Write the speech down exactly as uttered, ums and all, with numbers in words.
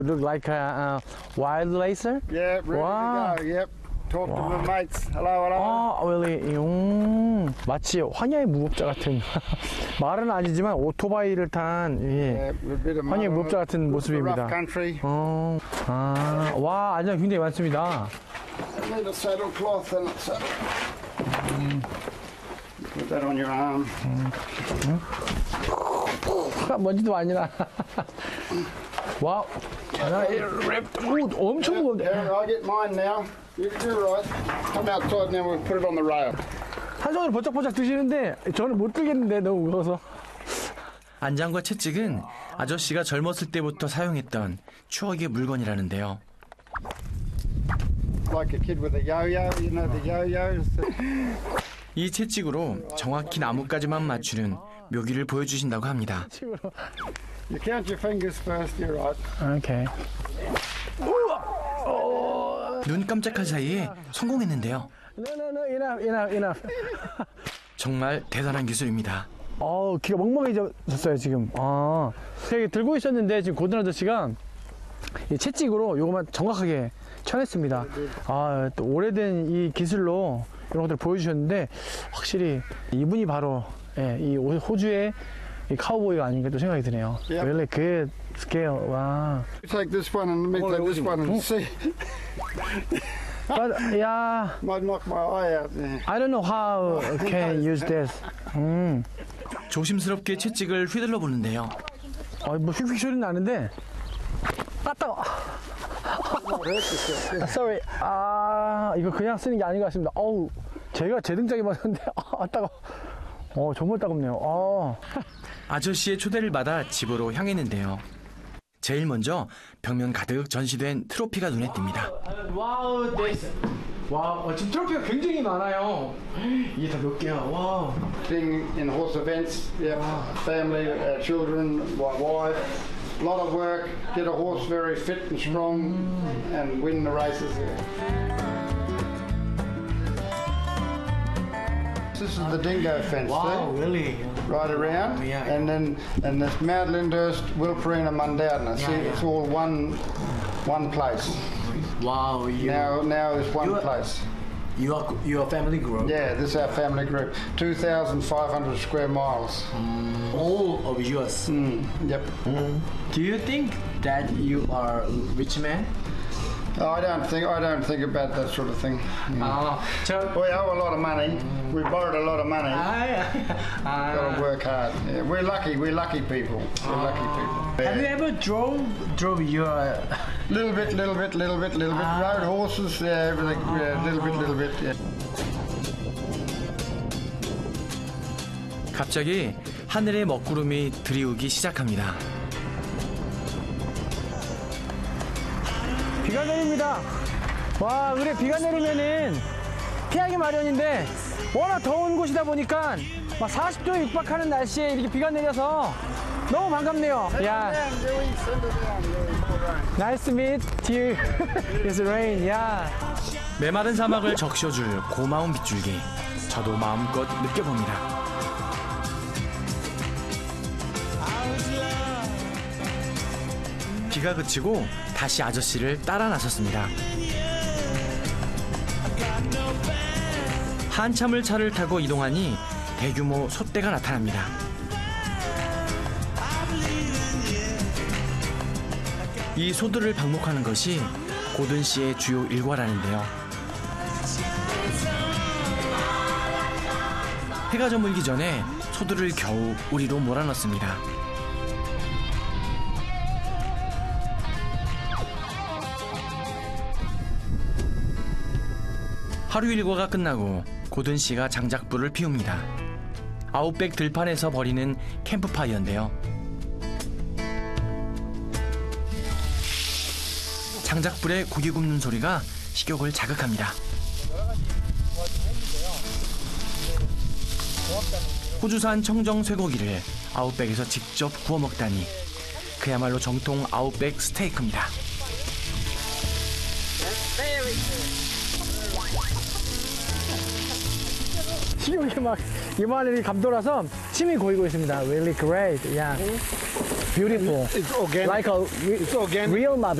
Look like a, a wild racer? Yeah, ready Wow. to go. Yep. Talk to my mates. Hello, hello. 아, really? 음, 마치 황야의 무법자 같은 말은 아니지만 오토바이를 탄 예, Yeah, a bit of 황야의 mud on 무법자 it. 같은 Rough 모습입니다. country. 어, 아, 와, 안장 굉장히 많습니다. I need a saddle cloth and a saddle. Put that on your arm. 먼지도 많이 나. 와우. 자, 오, 엄청 무겁네. Yeah, I'll get mine now. You do right. Come outside and then we'll put it on the rail. 한 손으로 버쩍버쩍 드시는데 저는 못 들겠는데 너무 무거워서. 안장과 채찍은 아저씨가 젊었을 때부터 사용했던 추억의 물건이라는데요. Like a kid with a yo-yo, you know the yo-yos. 이 채찍으로 정확히 나뭇가지만 맞추는 묘기를 보여주신다고 합니다. You count your fingers first, you're right. 오케이. 눈 깜짝할 사이에 성공했는데요. No, no, no, enough, enough, enough. 정말 대단한 기술입니다. 어, 귀가 멍멍해졌어요 지금. 아, 되게 들고 있었는데 지금 고든 아저씨가 이 채찍으로 요거만 정확하게 쳐냈습니다. 아, 또 오래된 이 기술로 이런 것들을 보여주셨는데 확실히 이분이 바로 예, 이 호주의 이 카우보이가 아닌가 또 생각이 드네요. Yep. Really good scale. 와. You take this one and let me take this one and see. But yeah, Might knock my eye out there. I don't know how can use this. 음. 조심스럽게 채찍을 휘둘러 보는데요. 어, 뭐 휙휙 소리 나는데. 아, 따가워. Sorry. 아, 이거 그냥 쓰는 게 아닌 것 같습니다. 어우, 제가 제 등짝에 맞았는데, 아, 따가워. 어, 정말 따갑네요. 어. 아저씨의 초대를 받아 집으로 향했는데요. 제일 먼저 벽면 가득 전시된 트로피가 눈에 띕니다. 와우, 데이스. 와, 지금 트로피가 굉장히 많아요. 이게 다 몇 개야? 와. Being in horse events, yeah, family, uh, children, my wife, a lot of work, get a horse very fit and strong and win the races there. This is the dingo fence Wow, there, really? right around, Yeah. and then and this Mount Lyndhurst, Wilpurina, Mundoudna. See, yeah. it's all one one place. Wow, you, Now, now it's one You are- place. you are, you are family group? Yeah, this is our family group. two thousand five hundred square miles. All of yours. Mm, yep. Do you think that you are rich man? Oh, I don't think I don't think about that sort of thing. Mm. 아, 저, We owe a lot of money. We borrowed a lot of money. 아, Got to work hard. Yeah, we're lucky. We're lucky people. We're lucky people. Have you Yeah. ever drove drove your Little bit, little bit, little bit, little bit. Ah. Rode horses. Yeah, everything. Yeah, little bit, little bit. Yeah. 갑자기 하늘의 먹구름이 들이우기 시작합니다. 비가 내립니다. 와, 그래 비가 내리면은 피하기 마련인데 워낙 더운 곳이다 보니까 막 사십 도에 육박하는 날씨에 이렇게 비가 내려서 너무 반갑네요. 야, nice to meet you. It's rain. 야. 메마른 사막을 적셔줄 고마운 빗줄기. 저도 마음껏 느껴봅니다. 비가 그치고 다시 아저씨를 따라 나섰습니다. 한참을 차를 타고 이동하니 대규모 솥대가 나타납니다. 이 소들을 방목하는 것이 고든 씨의 주요 일과라는데요. 해가 저물기 전에 소들을 겨우 우리로 몰아넣습니다. 하루 일과가 끝나고 고든 씨가 장작불을 피웁니다. 아웃백 들판에서 벌이는 캠프파이어인데요. 장작불에 고기 굽는 소리가 식욕을 자극합니다. 호주산 청정 쇠고기를 아웃백에서 직접 구워 먹다니 그야말로 정통 아웃백 스테이크입니다. 식욕이 막 이만히 감돌아서 침이 고이고 있습니다. Really great. 야, beautiful. It's organic. Like a re- It's organic. real map.